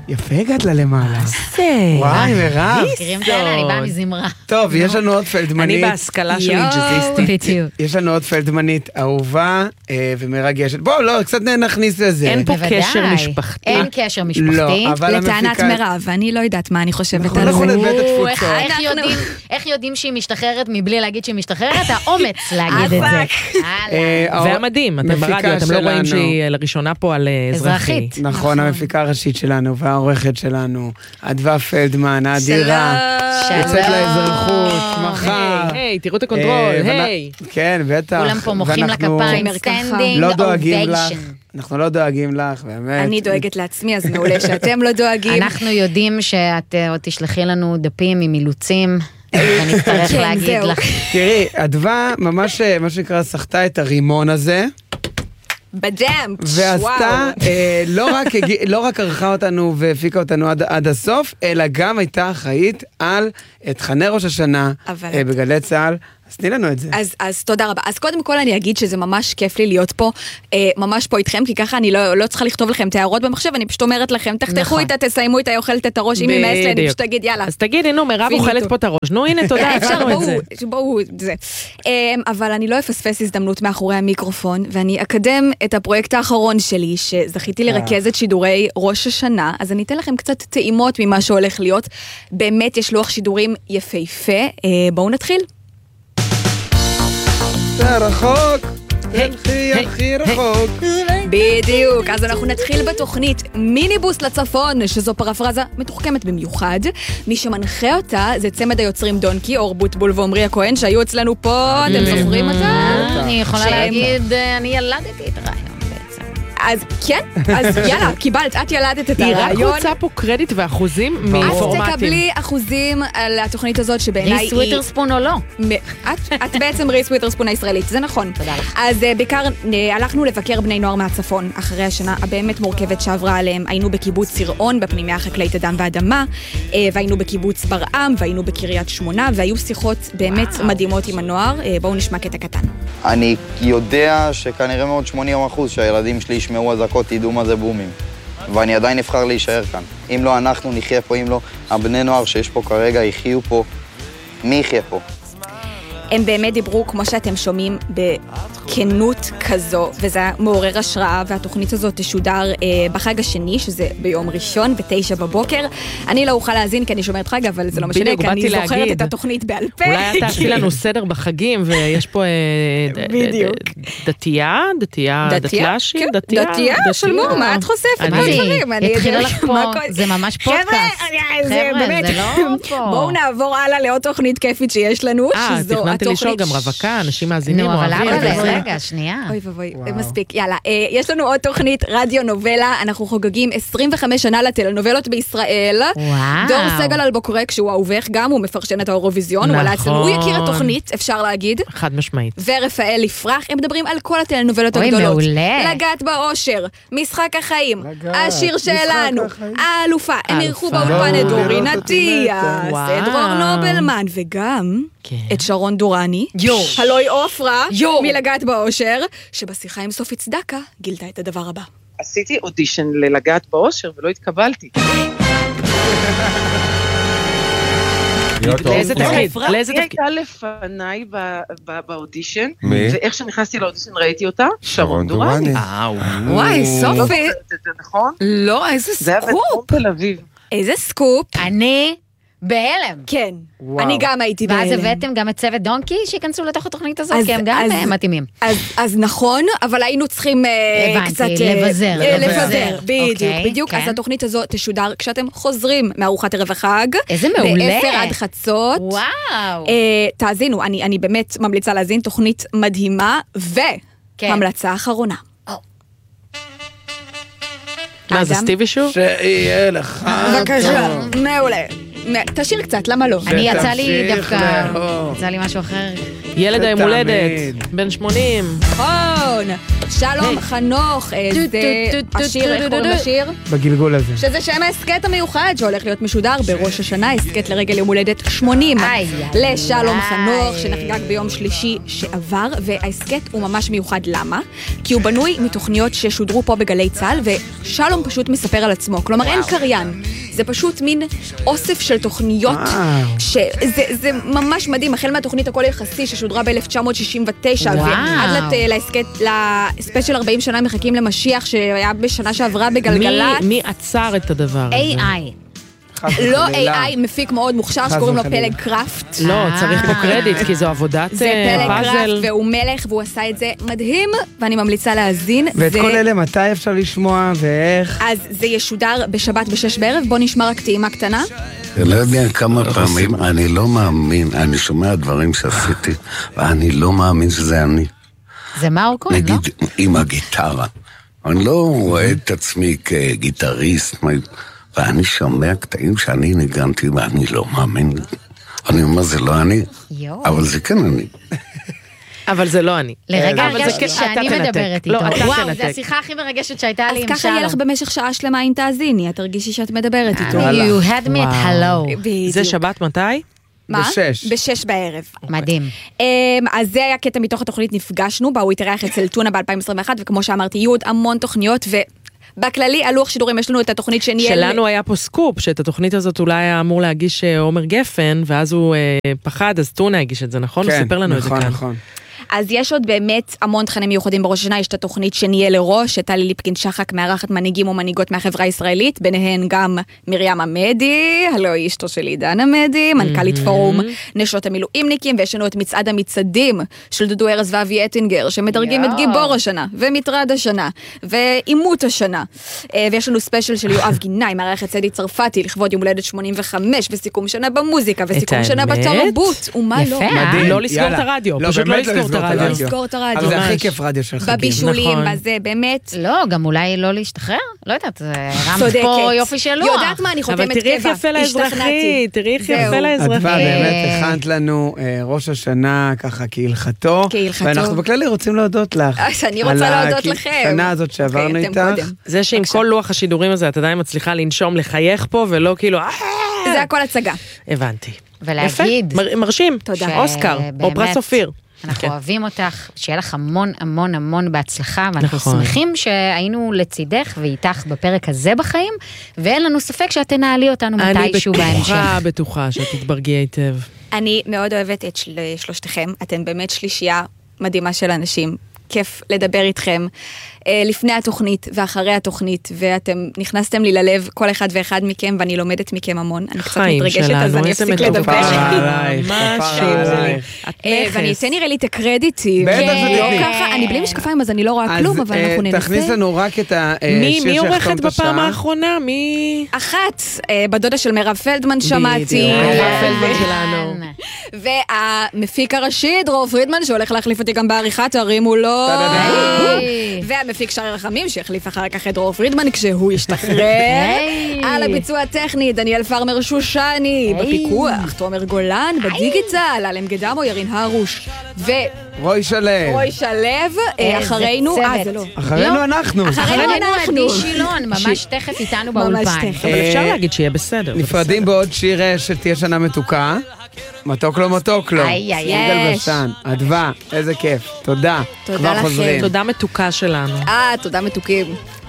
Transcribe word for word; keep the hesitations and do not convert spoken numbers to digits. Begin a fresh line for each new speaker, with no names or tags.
יפה הגעת לה למעלה.
זה.
וואי, מירב.
מכירים כאלה, אני באה מזמרה.
טוב, יש לנו עוד פלדמנית.
אני בהשכלה שלי ג'אזיסטית.
יש לנו עוד פלדמנית אהובה ומרגשת. בואו, לא, קצת נכניס לזה.
אין פה קשר משפחתי.
אין קשר משפחתי.
לא, אבל
לטענת מירב, ואני לא יודעת מה אני חושבת על
אנחנו
זה.
לבית התפוצות.
איך יודעים שהיא משתחררת מבלי להגיד שהיא משתחררת? האומץ להגיד את זה.
והמדהים, אתם ברדיו, אתם לא רואים שהיא לראשונה פה על אזרחי.
נכון, המפיקה הראשית שלנו והעורכת שלנו, אדווה פלדמן, האדירה, יוצאת לאזרחות, מחר.
היי, תראו את הקונטרול, היי.
כן, בטח.
כולם פה מוחאים לכפיים, סטנדינג אוביישן.
אנחנו לא דואגים לך, באמת.
אני דואגת לעצמי, אז מעולה שאתם לא דואגים.
אנחנו יודעים שאת עוד תשלחי לנו דפים עם אילוצים, ואני אצטרך להגיד לך.
תראי, אדווה ממש, מה שנקרא, שחתה את הרימון הזה.
בדם.
ועשתה, לא רק ערכה אותנו והפיקה אותנו עד הסוף, אלא גם הייתה אחראית על תכני ראש השנה בגלי צה"ל. אז תני לנו את זה.
אז, אז תודה רבה. אז קודם כל אני אגיד שזה ממש כיף לי להיות פה, אה, ממש פה איתכם, כי ככה אני לא, לא צריכה לכתוב לכם תיארות במחשב, אני פשוט אומרת לכם, תחתכו נכון. איתה, תסיימו איתה, אוכלת את הראש, אם היא מאס לי, אני פשוט אגיד, יאללה.
אז תגידי, נו, מירב אוכלת פה את הראש, נו, הנה, תודה, הבנו את זה.
בואו, זה. אה, אבל אני לא אפספס הזדמנות מאחורי המיקרופון, ואני אקדם את הפרויקט האחרון שלי, שזכיתי לרכז את שידורי ראש השנה, אז אני אתן לכם קצת טעימות ממה שהולך להיות. באמת יש לוח שידורים יפהפה. אה, בואו נתחיל.
זה רחוק, תלכי הכי רחוק.
בדיוק, אז אנחנו נתחיל בתוכנית מיניבוס לצפון, שזו פרפרזה מתוחכמת במיוחד. מי שמנחה אותה זה צמד היוצרים דונקי, אור בוטבול ועומרי הכהן, שהיו אצלנו פה, אתם זוכרים אותה?
אני יכולה להגיד, אני ילדתי את הרעיון.
אז כן, אז יאללה, קיבלת, את ילדת את הרעיון.
היא רק רוצה פה קרדיט ואחוזים מפורמטים.
את תקבלי אחוזים על התוכנית הזאת שבעיניי היא...
ריס וויתרספון או לא?
את בעצם ריס וויתרספון הישראלית, זה נכון.
תודה לך.
אז בעיקר הלכנו לבקר בני נוער מהצפון, אחרי השנה הבאמת מורכבת שעברה עליהם. היינו בקיבוץ סירעון, בפנימיה החקלאית אדם ואדמה, והיינו בקיבוץ ברעם, והיינו בקריית שמונה, והיו שיחות באמת מדהימות עם הנוער. בואו נשמע קטע קטן.
אני יודע שכנראה מאוד שמונים אחוז שהילדים שלי ישמעו אזעקות, ידעו מה זה בומים. ואני עדיין נבחר להישאר כאן. אם לא אנחנו נחיה פה, אם לא הבני נוער שיש פה כרגע יחיו פה, מי יחיה פה?
הם באמת דיברו, כמו שאתם שומעים, בכנות כזו, וזה מעורר השראה, והתוכנית הזאת תשודר אה, בחג השני, שזה ביום ראשון, בתשע בבוקר. אני לא אוכל להזין, כי אני שומרת חג, אבל זה לא משנה, כי אני זוכרת להגיד. את התוכנית בעל פה.
אולי אתה עשי לנו סדר בחגים, ויש פה...
בדיוק.
דתייה? דתייה? דתל"שי?
דתייה? דתייה? שלמור, מה את חושפת?
התחילה לך פה, זה ממש פודקאסט. חבר'ה, זה לא פה.
בואו נעבור הלאה לעוד תוכנית כיפית שיש לנו, שזו
תכננתי לשאול גם רווקה, אנשים מאזינים.
נו, אבל למה? רגע, שנייה.
אוי ובוי, מספיק, יאללה. יש לנו עוד תוכנית רדיו נובלה, אנחנו חוגגים עשרים וחמש שנה לטלנובלות בישראל.
וואו.
דור סגל אלבוקרק, שהוא אהובך גם, הוא מפרשן את האירוויזיון, הוא עלה אצלנו, הוא יכיר התוכנית, אפשר להגיד.
חד משמעית.
ורפאל יפרח, הם מדברים על כל הטלנובלות הגדולות. אוי, מעולה. לגעת באושר, משחק החיים, השיר שלנו, האלופה, הם אירחו באולפן את דורין אטיאס, את דרור נובלמן, וגם את שרון דורני, הלוי אופרה, מלגעת באושר, שבשיחה עם סופי צדקה גילתה את הדבר הבא.
עשיתי אודישן ללגעת באושר ולא התקבלתי.
לאיזה תפקיד? לאיזה
היא הייתה לפניי באודישן, ואיך שנכנסתי לאודישן ראיתי אותה, שרון דורני.
וואי, סופי.
נכון?
לא, איזה סקופ.
זה היה בתחום תל אביב.
איזה סקופ.
אני... בהלם.
כן, אני גם הייתי בהלם.
ואז הבאתם גם את צוות דונקי שיכנסו לתוך התוכנית הזאת, כי הם גם מתאימים.
אז נכון, אבל היינו צריכים קצת...
לבזר.
לבזר, בדיוק, בדיוק. אז התוכנית הזאת תשודר כשאתם חוזרים מארוחת ערב החג.
איזה מעולה.
בעשר עד חצות.
וואו.
תאזינו, אני באמת ממליצה להזין תוכנית מדהימה, והמלצה אחרונה.
מה, זה סטיבי שור?
שיהיה לך.
בבקשה, מעולה. תשאיר קצת, למה לא?
אני יצא לי דווקא, יצא לי משהו אחר
ילד היום הולדת, בן שמונים.
נכון, שלום חנוך, זה השיר, איך קוראים לשיר?
בגלגול הזה.
שזה שם ההסקט המיוחד שהולך להיות משודר בראש השנה, הסקט לרגל יום הולדת שמונים. לשלום חנוך, שנחגג ביום שלישי שעבר, וההסקט הוא ממש מיוחד. למה? כי הוא בנוי מתוכניות ששודרו פה בגלי צהל, ושלום פשוט מספר על עצמו. כלומר, אין קריין. זה פשוט מין אוסף של תוכניות, שזה ממש מדהים, החל מהתוכנית הכל יחסי ששודרה ב-אלף תשע מאות שישים ותשע, ועד לספיישל ארבעים שנה מחכים למשיח שהיה בשנה שעברה בגלגלת.
מי עצר את הדבר הזה?
איי איי. לא איי איי, מפיק מאוד מוכשר שקוראים לו פלג קראפט.
לא, צריך פה קרדיט, כי זו עבודת פאזל.
זה פלג קראפט, והוא מלך, והוא עשה את זה מדהים, ואני ממליצה להאזין.
ואת כל אלה מתי אפשר לשמוע, ואיך?
אז זה ישודר בשבת בשש בערב, בוא נשמע רק טעימה קטנה.
אני לא יודע כמה פעמים, אני לא מאמין, אני שומע דברים שעשיתי, ואני לא מאמין שזה אני.
זה מאור כהן, לא?
נגיד, עם הגיטרה. אני לא רואה את עצמי כגיטריסט, ואני שומע קטעים שאני ניגנתי, ואני לא מאמין. אני אומר, זה לא אני, אבל זה כן אני.
אבל זה לא אני.
לרגע הרגשתי שאני מדברת איתו. וואו, זו השיחה הכי מרגשת שהייתה לי עם שלום.
אז ככה יהיה לך במשך שעה שלמה אם תאזיני, את תרגישי שאת מדברת איתו.
You had me at hello.
זה שבת מתי?
מה?
בשש.
בשש בערב.
מדהים.
אז זה היה קטע מתוך התוכנית נפגשנו, בה הוא התארח אצל טונה ב-אלפיים עשרים ואחת, וכמו שאמרתי, יהיו עוד המון תוכניות, ובכללי, על לוח שידורים יש לנו את התוכנית שניהל...
שלנו היה פה סקופ, שאת התוכנית הזאת אולי היה אמור להגיש עומר גפן, ואז הוא פחד, אז טונה הגיש את זה, נכון? הוא סיפר לנו את זה כאן.
נכון, נכון.
אז יש עוד באמת המון תכנים מיוחדים בראש השנה, יש את התוכנית שנהיה לראש, שטלי ליפקין שחק מארחת מנהיגים ומנהיגות מהחברה הישראלית, ביניהן גם מרים עמדי, הלוא היא אשתו של עידן עמדי, מנכ"לית פורום נשות המילואימניקים, ויש לנו את מצעד המצעדים של דודו ארז ואבי אטינגר, שמדרגים את גיבור השנה, ומטרד השנה, ואימות השנה. ויש לנו ספיישל של יואב גינאי, מארחת צדי צרפתי, לכבוד יום הולדת שמונים וחמש, וסיכום שנה במוזיקה, וסיכום שנה בתרבות, ומה לא?
לא לסגור את הרדיו, פשוט לא לסגור את הרדיו.
לסגור את הרדיו.
אבל זה הכי כיף רדיו של חגים.
בבישולים, בזה, באמת.
לא, גם אולי לא להשתחרר? לא יודעת, רמת פה יופי של לוח.
יודעת מה, אני חותמת קבע.
אבל תראי איך יפה לאזרחית, תראי איך יפה לאזרחית.
אדווה, באמת הכנת לנו ראש השנה ככה כהלכתו.
כהלכתו.
ואנחנו בכללי רוצים להודות לך.
אני רוצה להודות לכם.
על השנה הזאת שעברנו איתך.
זה שעם כל לוח השידורים הזה, את עדיין מצליחה לנשום, לחייך פה, ולא כאילו...
זה הכל הצגה.
הבנתי.
ולהגיד...
מרשים.
תודה.
אוסקר, או פרס אופיר.
אנחנו אוהבים אותך, שיהיה לך המון המון המון בהצלחה, ואנחנו שמחים שהיינו לצידך ואיתך בפרק הזה בחיים, ואין לנו ספק שאת תנהלי אותנו מתישהו בהמשך.
אני בטוחה, בטוחה שאת תתברגי היטב.
אני מאוד אוהבת את שלושתכם, אתם באמת שלישייה מדהימה של אנשים, כיף לדבר איתכם. לפני התוכנית ואחרי התוכנית, ואתם נכנסתם לי ללב, כל אחד ואחד מכם, ואני לומדת מכם המון. אני קצת מתרגשת, אז אני אפסיק לדבר. ואני אתן נראה לי את הקרדיטים. אני בלי משקפיים, אז אני לא רואה כלום, אבל אנחנו ננסה.
תכניס לנו רק את השיר
מי עורכת בפעם האחרונה? מי?
אחת, בדודה של מירב פלדמן שמעתי.
מירב פלדמן שלנו.
והמפיק הראשי, דרור פרידמן, שהולך להחליף אותי גם בעריכה, תרימו לו. והמפיק שרי רחמים, שהחליף אחר כך את דרור פרידמן כשהוא ישתחרר. על הביצוע הטכני, דניאל פרמר שושני, בפיקוח, תומר גולן, בדיגיטל, אלם גדמו, ירין הרוש, ו...
רוי שלב.
רוי שלב, אחרינו, אה זה לא.
אחרינו אנחנו.
אחרינו אנחנו. עדי שילון, ממש תכף איתנו באולפן.
אבל אפשר להגיד שיהיה בסדר.
נפרדים בעוד שיר שתהיה שנה מתוקה. מתוק לו מתוק לו. יגאל בשן, אדווה, איזה כיף. תודה.
תודה לכם.
תודה מתוקה שלנו.
אה, תודה מתוקים.